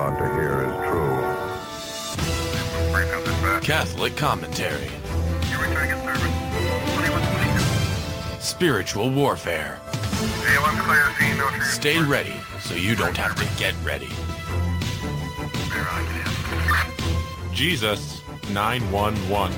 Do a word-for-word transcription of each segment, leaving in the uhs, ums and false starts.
about to hear is true. Catholic commentary. Spiritual warfare. Stay ready so you don't have to get ready. Jesus nine one one.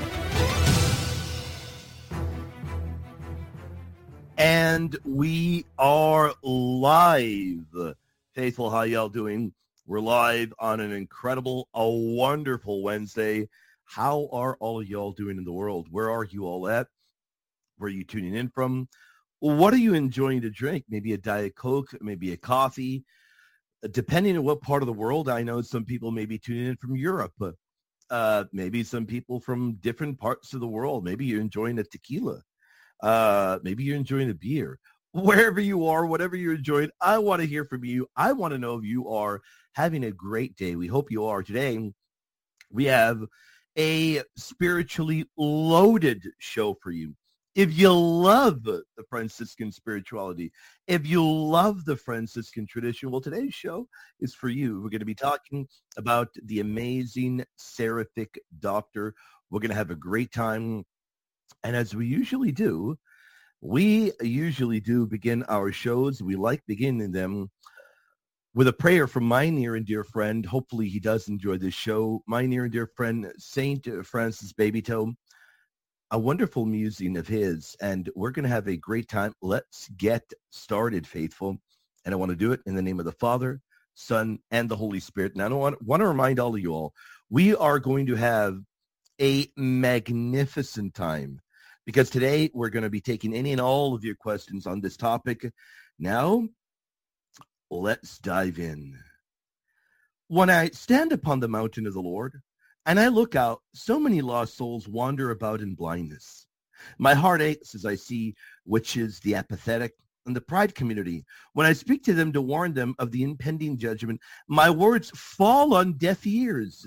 And we are live. Faithful, how y'all doing? We're live on an incredible, a wonderful Wednesday. How are all of y'all doing in the world? Where are you all at? Where are you tuning in from? What are you enjoying to drink? Maybe a Diet Coke, maybe a coffee. Depending on what part of the world, I know some people may be tuning in from Europe. Uh, maybe some people from different parts of the world. Maybe you're enjoying a tequila. Uh, maybe you're enjoying a beer. Wherever you are, whatever you're enjoying, I want to hear from you. I want to know if you are having a great day. We hope you are. Today, we have a spiritually loaded show for you. If you love the Franciscan spirituality, if you love the Franciscan tradition, well, today's show is for you. We're going to be talking about the amazing Seraphic Doctor. We're going to have a great time. And as we usually do, we usually do begin our shows. We like beginning them with a prayer from my near and dear friend. Hopefully he does enjoy this show. My near and dear friend, Saint Francis Babytoe, a wonderful musing of his. And we're going to have a great time. Let's get started, faithful. And I want to do it in the name of the Father, Son, and the Holy Spirit. And I don't want, want to remind all of you all, we are going to have a magnificent time, because today we're going to be taking any and all of your questions on this topic. Now, let's dive in. When I stand upon the mountain of the Lord and I look out, so many lost souls wander about in blindness. My heart aches as I see witches, the apathetic, and the pride community. When I speak to them to warn them of the impending judgment, my words fall on deaf ears.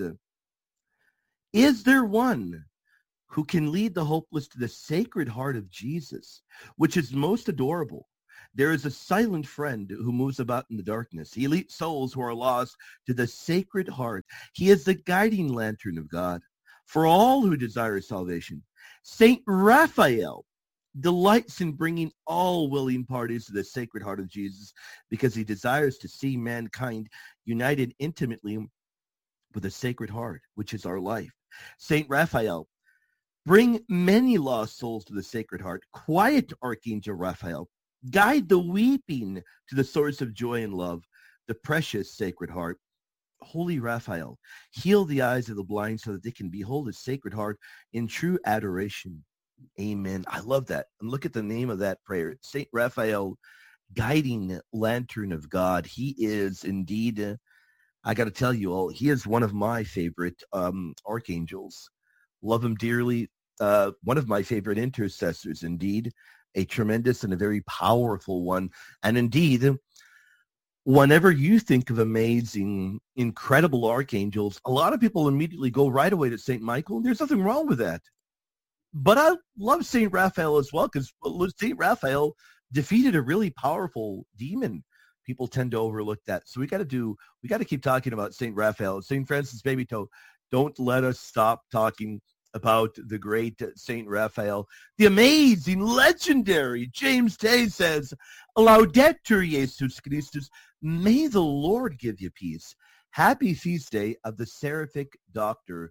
Is there one who can lead the hopeless to the Sacred Heart of Jesus, which is most adorable? There is a silent friend who moves about in the darkness. He leads souls who are lost to the Sacred Heart. He is the guiding lantern of God for all who desire salvation. Saint Raphael delights in bringing all willing parties to the Sacred Heart of Jesus because he desires to see mankind united intimately with the Sacred Heart, which is our life. Saint Raphael, bring many lost souls to the Sacred Heart. Quiet Archangel Raphael, guide the weeping to the source of joy and love, the precious Sacred Heart. Holy Raphael, heal the eyes of the blind so that they can behold his Sacred Heart in true adoration. Amen. I love that. And look at the name of that prayer. Saint Raphael, guiding lantern of God. He is indeed, uh, I got to tell you all, he is one of my favorite um, archangels. Love him dearly. Uh, one of my favorite intercessors, indeed, a tremendous and a very powerful one. And indeed, whenever you think of amazing, incredible archangels, a lot of people immediately go right away to Saint Michael. There's nothing wrong with that. But I love Saint Raphael as well, because Saint Raphael defeated a really powerful demon. People tend to overlook that. So we got to do, we got to keep talking about Saint Raphael. Saint Francis Babytoe, don't let us stop talking about the great Saint Raphael. The amazing, legendary James Tay says, Laudetur Jesus Christus, may the Lord give you peace. Happy feast day of the Seraphic Doctor,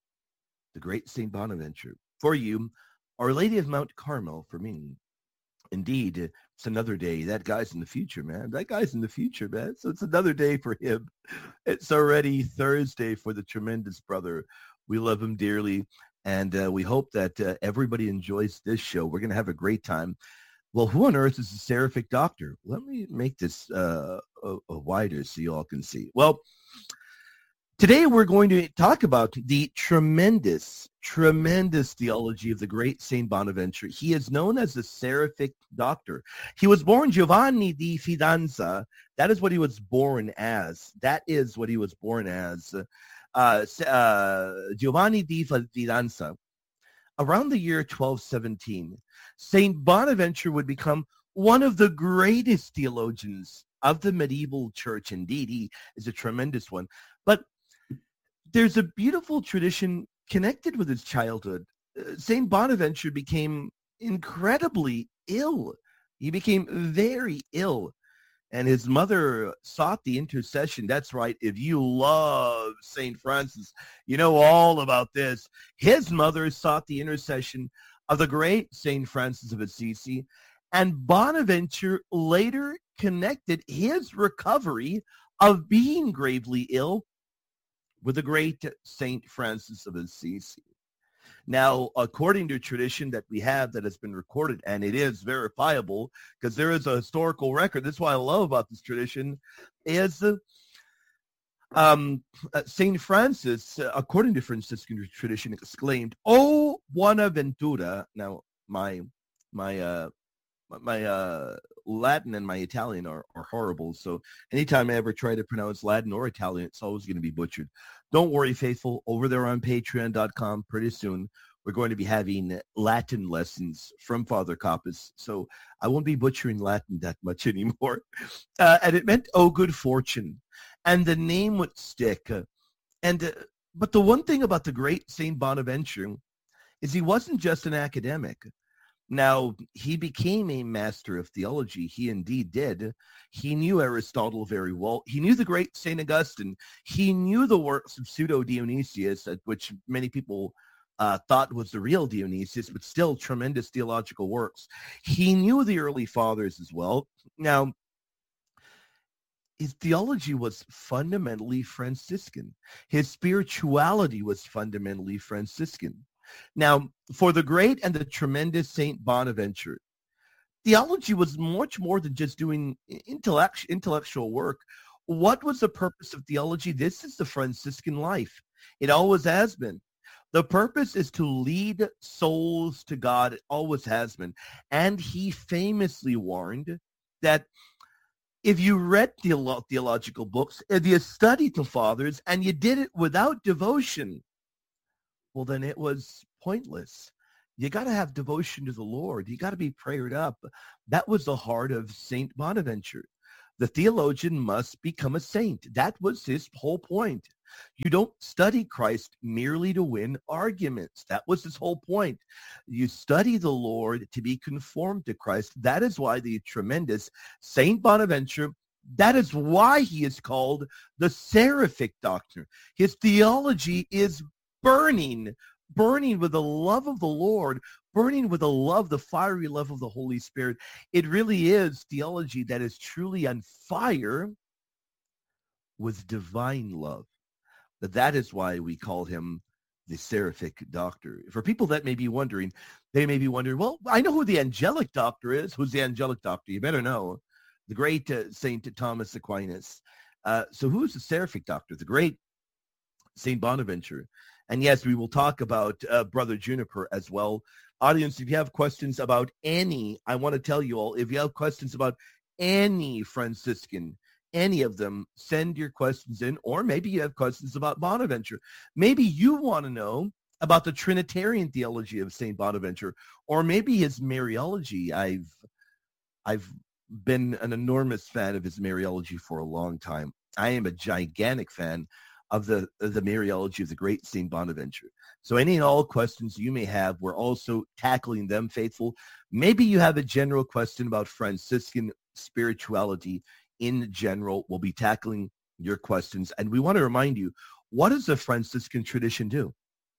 the great Saint Bonaventure. For you, Our Lady of Mount Carmel, for me. Indeed, it's another day. That guy's in the future, man. That guy's in the future, man. So it's another day for him. It's already Thursday for the tremendous brother. We love him dearly, and uh, we hope that uh, everybody enjoys this show. We're going to have a great time. Well, who on earth is the Seraphic Doctor? Let me make this uh, a, a wider so you all can see. Well, today we're going to talk about the tremendous, tremendous theology of the great Saint Bonaventure. He is known as the Seraphic Doctor. He was born Giovanni di Fidanza. That is what he was born as. That is what he was born as. Uh, uh, Giovanni di Fidanza. Around the year twelve seventeen, Saint Bonaventure would become one of the greatest theologians of the medieval church. Indeed, he is a tremendous one. But there's a beautiful tradition connected with his childhood. Uh, Saint Bonaventure became incredibly ill. He became very ill. And his mother sought the intercession. That's right. If you love Saint Francis, you know all about this. His mother sought the intercession of the great Saint Francis of Assisi. And Bonaventure later connected his recovery of being gravely ill with the great Saint Francis of Assisi. Now, according to tradition that we have that has been recorded, and it is verifiable because there is a historical record, that's what I love about this tradition, is uh, um, uh, Saint Francis, uh, according to Franciscan tradition, exclaimed, "O Buonaventura." Now, my my uh, my uh, Latin and my Italian are, are horrible, so anytime I ever try to pronounce Latin or Italian, it's always going to be butchered. Don't worry, faithful. Over there on patreon dot com, pretty soon, we're going to be having Latin lessons from Father Kappas, so I won't be butchering Latin that much anymore. Uh, and it meant, oh, good fortune. And the name would stick. And uh, But the one thing about the great Saint Bonaventure is he wasn't just an academic. Now, he became a master of theology. He indeed did. He knew Aristotle very well. He knew the great Saint Augustine. He knew the works of Pseudo-Dionysius, which many people uh, thought was the real Dionysius, but still tremendous theological works. He knew the early fathers as well. Now, his theology was fundamentally Franciscan. His spirituality was fundamentally Franciscan. Now, for the great and the tremendous Saint Bonaventure, theology was much more than just doing intellect, intellectual work. What was the purpose of theology? This is the Franciscan life. It always has been. The purpose is to lead souls to God. It always has been. And he famously warned that if you read theolo- theological books, if you studied the fathers, and you did it without devotion, well, then it was pointless. You got to have devotion to the Lord. You got to be prayered up. That was the heart of Saint Bonaventure. The theologian must become a saint. That was his whole point. You don't study Christ merely to win arguments. That was his whole point. You study the Lord to be conformed to Christ. That is why the tremendous Saint Bonaventure, that is why he is called the Seraphic Doctor. His theology is burning, burning with the love of the Lord, burning with the love, the fiery love of the Holy Spirit. It really is theology that is truly on fire with divine love. But that is why we call him the Seraphic Doctor. For people that may be wondering, they may be wondering, well, I know who the Angelic Doctor is. Who's the Angelic Doctor? You better know. The great uh, Saint Thomas Aquinas. Uh, so who's the Seraphic Doctor? The great Saint Bonaventure. And yes, we will talk about uh, Brother Juniper as well. Audience, if you have questions about any, I want to tell you all, if you have questions about any Franciscan, any of them, send your questions in, or maybe you have questions about Bonaventure. Maybe you want to know about the Trinitarian theology of Saint Bonaventure, or maybe his Mariology. I've, I've been an enormous fan of his Mariology for a long time. I am a gigantic fan of the of the Mariology of the great Saint Bonaventure. So any and all questions you may have, we're also tackling them, faithful. Maybe you have a general question about Franciscan spirituality in general. We'll be tackling your questions. And we want to remind you, what does the Franciscan tradition do?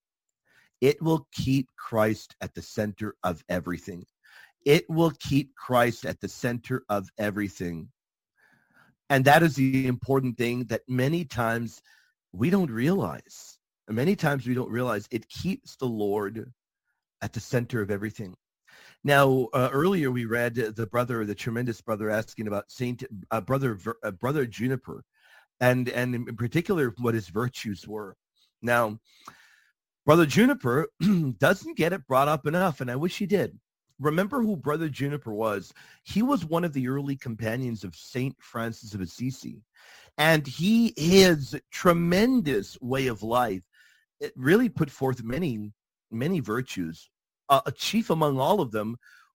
It will keep Christ at the center of everything. It will keep Christ at the center of everything. And that is the important thing that many times we don't realize. Many times we don't realize it keeps the Lord at the center of everything. Now, uh, earlier we read the brother, the tremendous brother, asking about Saint uh, brother uh, brother Juniper, and and in particular what his virtues were. Now, Brother Juniper doesn't get it brought up enough, and I wish he did. Remember who Brother Juniper was. He was one of the early companions of Saint Francis of Assisi. And he, his tremendous way of life, it really put forth many, many virtues. Uh, chief among all of them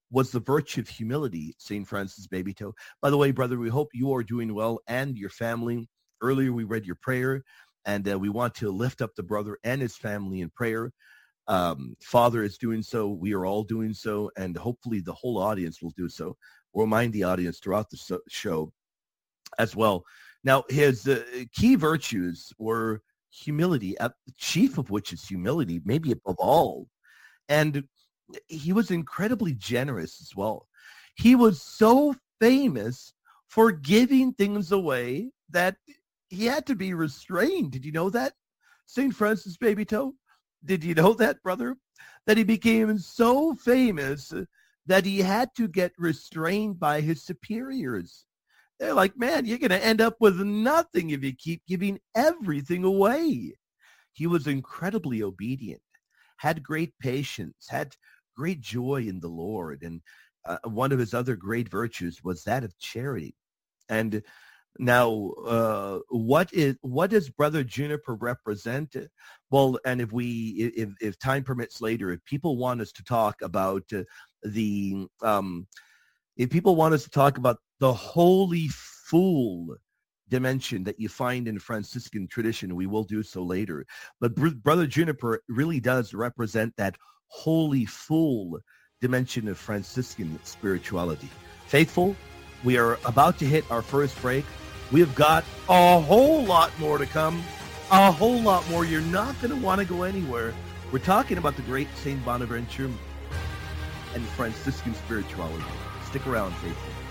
was the virtue of humility, Saint Francis Babytoe. By the way, brother, we hope you are doing well and your family. Earlier, we read your prayer, and uh, we want to lift up the brother and his family in prayer. Um, Father is doing so. We are all doing so, and hopefully the whole audience will do so. We'll remind the audience throughout the so- show as well. Now, his uh, key virtues were humility, uh, chief of which is humility, maybe above all. And he was incredibly generous as well. He was so famous for giving things away that he had to be restrained. Did you know that, Saint Francis Babytoe? Did you know that, brother? That he became so famous that he had to get restrained by his superiors. They're like, man, you're going to end up with nothing if you keep giving everything away. He was incredibly obedient, had great patience, had great joy in the Lord. And uh, one of his other great virtues was that of charity. And now, uh, what is what does Brother Juniper represent? Well, and if we, if, if time permits later, if people want us to talk about uh, the, um, if people want us to talk about the holy fool dimension that you find in Franciscan tradition, we will do so later. But Br- Brother Juniper really does represent that holy fool dimension of Franciscan spirituality. Faithful, we are about to hit our first break. We've got a whole lot more to come, a whole lot more. You're not going to want to go anywhere. We're talking about the great Saint Bonaventure and Franciscan spirituality. Stick around, faithful.